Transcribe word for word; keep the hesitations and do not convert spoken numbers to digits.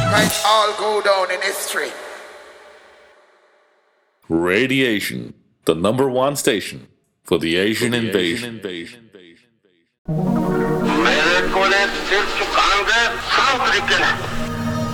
might all go down in history. Radiation, the number one station for the Asian invasion. मेरे को ने सिर झुकाएंगे south African